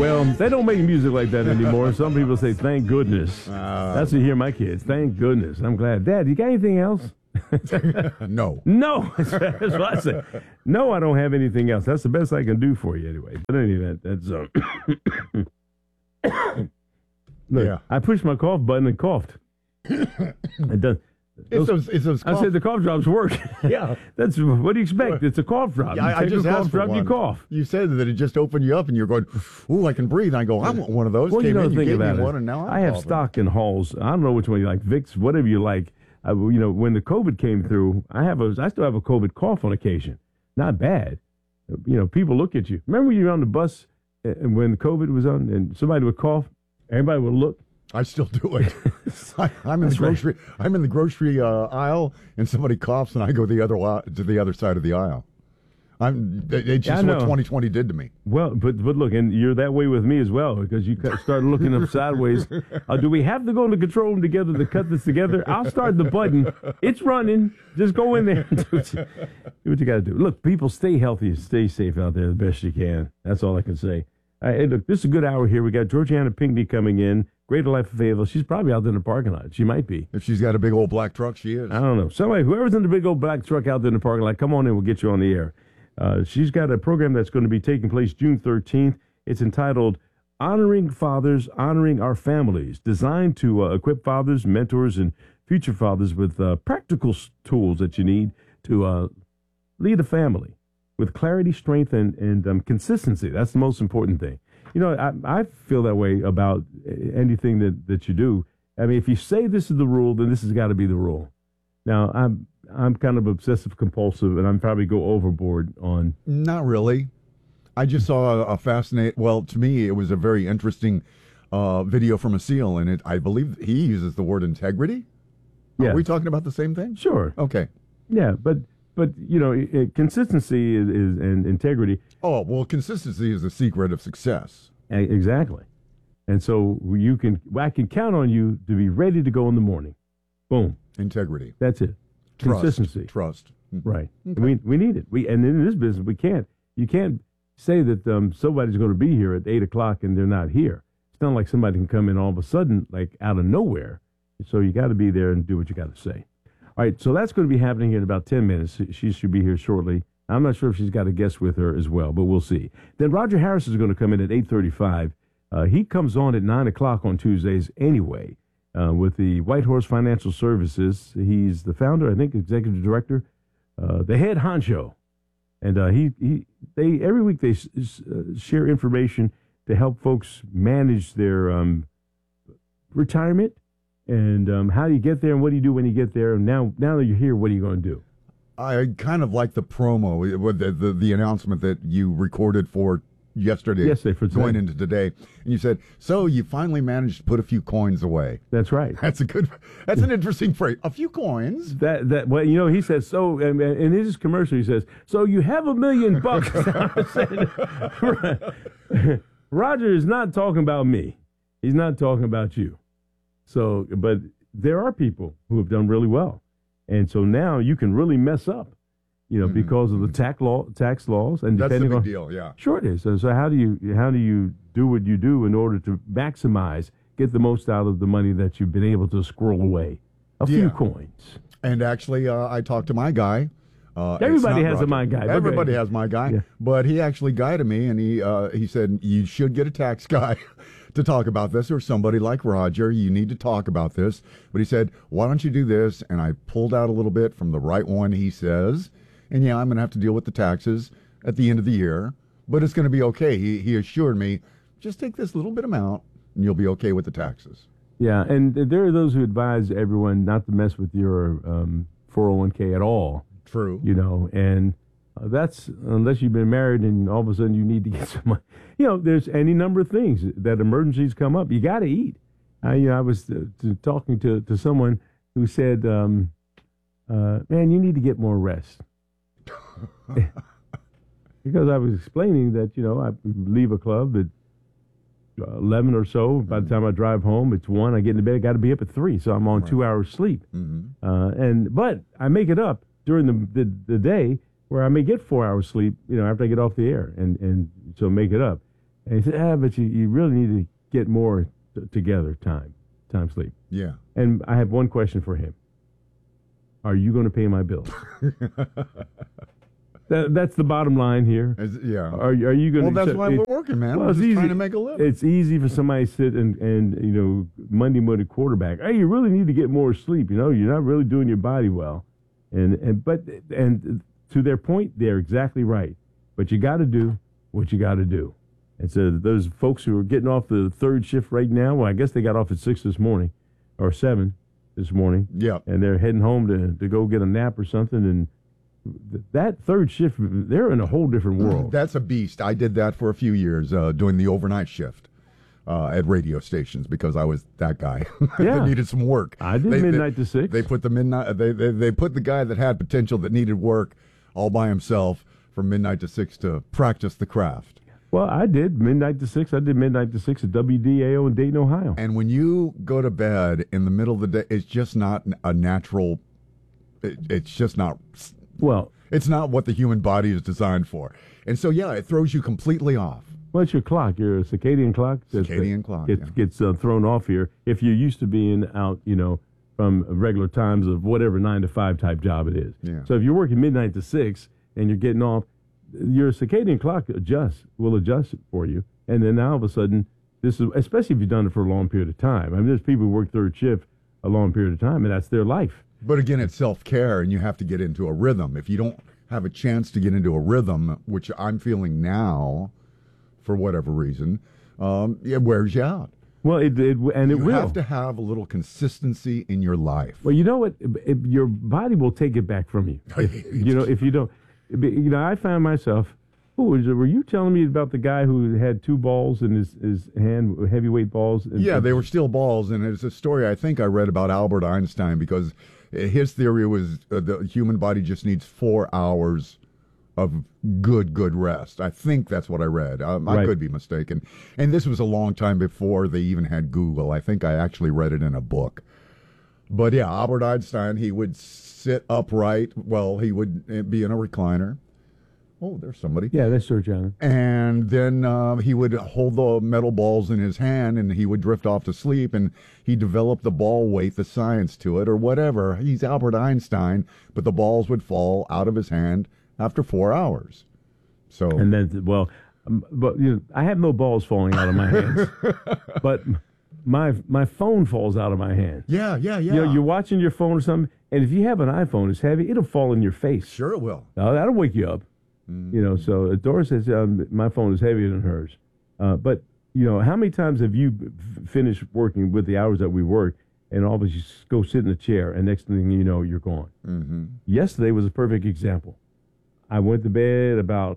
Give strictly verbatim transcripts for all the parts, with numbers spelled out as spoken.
Well, they don't make music like that anymore. Some people say, thank goodness. Uh, That's what you hear my kids. Thank goodness. I'm glad. Dad, you got anything else? No. No. That's what I say. No, I don't have anything else. That's the best I can do for you anyway. But in any event, that's... Um, Look, yeah. I pushed my cough button and coughed. It does. It's those, it's those I said the cough drops work. Yeah. That's what do you expect? It's a cough drop. Yeah, you I, I just a asked cough for drop, one. you cough. You said that it just opened you up and you're going, ooh, I can breathe. And I go, I want one of those. Well, Came you know in, the you thing gave about me it. one, and now I'm I have coughing. stock in Halls. I don't know which one you like, Vicks, whatever you like. I, you know, when the COVID came through, I have a, I still have a COVID cough on occasion. Not bad. You know, people look at you. Remember when you were on the bus and when COVID was on and somebody would cough, everybody would look. I still do it. I, I'm in the grocery. Right. I'm in the grocery uh, aisle, and somebody coughs, and I go the other to the other side of the aisle. I'm. It's just what twenty twenty did to me. Well, but but look, and you're that way with me as well because you start looking up sideways. Uh, do we have to go in the control room together to cut this together? I'll start the button. It's running. Just go in there. And do what you, do what you got to do. Look, people, stay healthy and stay safe out there the best you can. That's all I can say. All right, hey, look, this is a good hour here. We got Georgiana Pinckney coming in. Greater Life of Fayetteville. She's probably out there in the parking lot. She might be. If she's got a big old black truck, she is. I don't know. Somebody, whoever's in the big old black truck out there in the parking lot, come on in. We'll get you on the air. Uh, she's got a program that's going to be taking place June thirteenth. It's entitled Honoring Fathers, Honoring Our Families, designed to uh, equip fathers, mentors, and future fathers with uh, practical s- tools that you need to uh, lead a family with clarity, strength, and, and um, consistency. That's the most important thing. You know, I, I feel that way about anything that, that you do. I mean, if you say this is the rule, then this has got to be the rule. Now, I'm I'm kind of obsessive compulsive, and I'm probably go overboard on. Not really. I just saw a, a fascinating. Well, to me, it was a very interesting uh, video from a SEAL, and it. I believe he uses the word integrity. Yeah. Are we talking about the same thing? Sure. Okay. Yeah, but but you know, it, it, consistency is, is and integrity. Oh, well, consistency is the secret of success. Exactly. And so you can, I can count on you to be ready to go in the morning. Boom. Integrity. That's it. Trust. Consistency. Trust. Mm-hmm. Right. Okay. We we need it. We and in this business we can't. You can't say that um, somebody's going to be here at eight o'clock and they're not here. It's not like somebody can come in all of a sudden, like out of nowhere. So you got to be there and do what you got to say. All right. So that's going to be happening here in about ten minutes. She should be here shortly. I'm not sure if she's got a guest with her as well, but we'll see. Then Roger Harris is going to come in at eight thirty-five. Uh, he comes on at nine o'clock on Tuesdays anyway uh, with the White Horse Financial Services. He's the founder, I think, executive director, uh, the head honcho. And uh, he, he, they every week they s- uh, share information to help folks manage their um, retirement and um, how you get there and what do you do when you get there. And now, now that you're here, what are you going to do? I kind of like the promo, with the, the the announcement that you recorded for yesterday, yesterday for going into today, and you said, "So you finally managed to put a few coins away." That's right. That's a good. That's an interesting phrase. A few coins. That that well, you know, he says so. Um, in his commercial, he says, "So you have a million bucks." Roger is not talking about me. He's not talking about you. So, but there are people who have done really well. And so now you can really mess up, you know, mm-hmm. because of the tax law, tax laws, and that's depending the big on deal, yeah. Sure it is. So, so how do you how do you do what you do in order to maximize, get the most out of the money that you've been able to squirrel away? A few yeah. coins. And actually, uh, I talked to my guy. Uh, Everybody has Roger. a my guy. Everybody has my guy, yeah. But he actually guided me, and he uh, he said you should get a tax guy to talk about this, or somebody like Roger. You need to talk about this. But he said, why don't you do this? And I pulled out a little bit from the right one, he says. And yeah, I'm going to have to deal with the taxes at the end of the year, but it's going to be okay. He he assured me, just take this little bit amount, and you'll be okay with the taxes. Yeah, and there are those who advise everyone not to mess with your um, four oh one k at all. True. You know, and uh, that's unless you've been married and all of a sudden you need to get some money. You know, there's any number of things that emergencies come up. You got to eat. I, you know, I was uh, to, talking to, to someone who said, um, uh, man, you need to get more rest. Because I was explaining that, you know, I leave a club at eleven or so. By the time I drive home, it's one. I get into bed, I got to be up at three. So I'm on right. two hours sleep. Mm-hmm. Uh, and But I make it up during the, the the day where I may get four hours sleep, you know, after I get off the air, and, and so make it up. And he said, ah, but you, you really need to get more t- together time, time sleep. Yeah. And I have one question for him. Are you going to pay my bills? that, that's the bottom line here. Is- yeah. Are, are you going Well, to... that's why we're working, man. Well, we're it's just easy. trying to make a living. It's easy for somebody to sit and, and you know, Monday morning quarterback. Hey, you really need to get more sleep. You know, you're not really doing your body well. And and but and to their point, they're exactly right. But you got to do what you got to do. And so those folks who are getting off the third shift right now, well, I guess they got off at six this morning or seven this morning. Yeah. And they're heading home to, to go get a nap or something. And th- that third shift, they're in a whole different world. That's a beast. I did that for a few years, uh, doing the overnight shift uh, at radio stations because I was that guy Yeah. that needed some work. I did They- midnight they, to six. They put the midnight. They, they they put the guy that had potential that needed work all by himself from midnight to six to practice the craft. Well, I did midnight to six. I did midnight to six at W D A O in Dayton, Ohio. And when you go to bed in the middle of the day, it's just not a natural. It, it's just not. Well, It's not what the human body is designed for. And so, yeah, it throws you completely off. well, it's your clock, your circadian clock. that's- Circadian that clock, gets, yeah. gets uh, thrown off here. If you're used to being out, you know, from regular times of whatever nine to five type job it is. Yeah. So if you're working midnight to six and you're getting off, your circadian clock adjusts, will adjust for you. And then now all of a sudden, this is, especially if you've done it for a long period of time. I mean, there's people who work third shift a long period of time, and that's their life. But again, it's self-care, and you have to get into a rhythm. If you don't have a chance to get into a rhythm, which I'm feeling now, for whatever reason, um, it wears you out. Well, it, it and it you will. have to have a little consistency in your life. Well, you know what? If your body will take it back from you. If, you know, if you don't. You know, I found myself. Who was it? Were you telling me about the guy who had two balls in his, his hand, heavyweight balls? Yeah, they were steel balls, and it's a story I think I read about Albert Einstein because his theory was uh, the human body just needs four hours of good, good rest. I think that's what I read. Um, I Right. could be mistaken. And this was a long time before they even had Google. I think I actually read it in a book. But yeah, Albert Einstein, he would sit upright. Well, he would uh, be in a recliner. Oh, there's somebody. Yeah, that's Sir John. And then uh, he would hold the metal balls in his hand and he would drift off to sleep. And he developed the ball weight, the science to it, or whatever. He's Albert Einstein, but the balls would fall out of his hand after four hours. So, And then, well, um, but you know, I have no balls falling out of my hands, but my my phone falls out of my hand. yeah, yeah, yeah. You know, you're watching your phone or something, and if you have an iPhone, it's heavy, it'll fall in your face. Sure it will. Now, that'll wake you up. You know, so uh, Doris says um, my phone is heavier than hers. Uh, but you know, how many times have you f- finished working with the hours that we work, and all of us you s- go sit in a chair, and next thing you know, you're gone. Mm-hmm. Yesterday was a perfect example. I went to bed about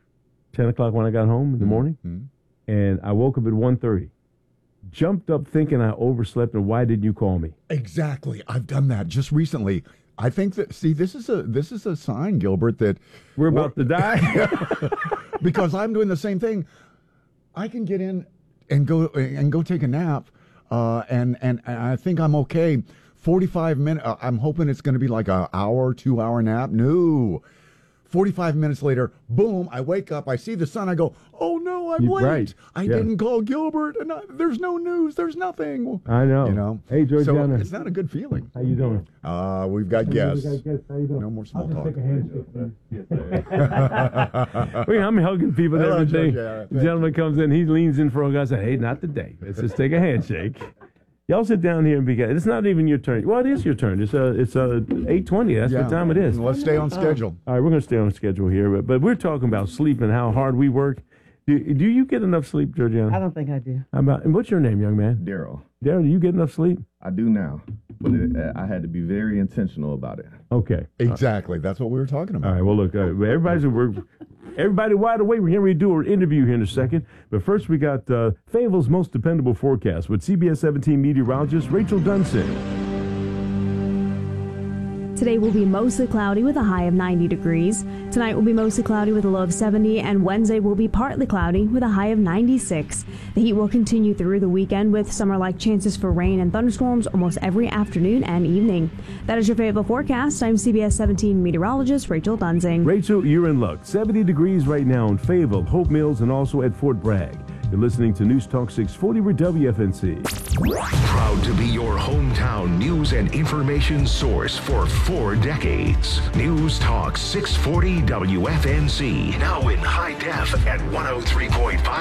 ten o'clock when I got home in the morning, Mm-hmm. and I woke up at one thirty. Jumped up thinking I overslept, and why didn't you call me? Exactly. I've done that just recently. I think that, see, this is a this is a sign, Gilbert, that We're about to die. because I'm doing the same thing. I can get in and go and go take a nap, uh, and, and and I think I'm okay. forty-five minutes. Uh, I'm hoping it's going to be like an hour, two hour nap. No. forty-five minutes later, boom, I wake up, I see the sun, I go, oh no, I'm You- late. right. I Yeah. didn't call Gilbert, and I, there's no news, there's nothing. I know. You know? Hey, Georgiana. So it's not a good feeling. How you doing? Uh, we've got guests. How you doing? No more small I'll just talk. take a handshake. Wait, I'm hugging people and Hello, everything. Georgiana. The gentleman comes in, he leans in for a guy. I say, hey, not today. Let's just take a handshake. Y'all sit down here and be. It's not even your turn. Well, it is your turn. It's uh, it's uh, eight twenty. That's Yeah. what time it is. Let's stay on schedule. All right, we're going to stay on schedule here, but, but we're talking about sleep and how hard we work. Do, do you get enough sleep, Georgiana? I don't think I do. How about, and what's your name, young man? Daryl, Darren, do you get enough sleep? I do now, but it, uh, I had to be very intentional about it. Okay. Exactly. That's what we were talking All about. right. Well, look, uh, everybody's we're, everybody wide awake. We're getting ready to do an interview here in a second. But first, we got uh, Fayetteville's most dependable forecast with C B S seventeen meteorologist Rachel Dunson. Today will be mostly cloudy with a high of ninety degrees. Tonight will be mostly cloudy with a low of seventy, and Wednesday will be partly cloudy with a high of ninety-six. The heat will continue through the weekend with summer-like chances for rain and thunderstorms almost every afternoon and evening. That is your Fayetteville forecast. I'm C B S seventeen meteorologist Rachel Dunsing. Rachel, you're in luck. seventy degrees right now in Fayetteville, Hope Mills, and also at Fort Bragg. You're listening to News Talk six forty with W F N C. Proud to be your hometown news and information source for four decades. News Talk six forty W F N C. Now in high def at one oh three point five.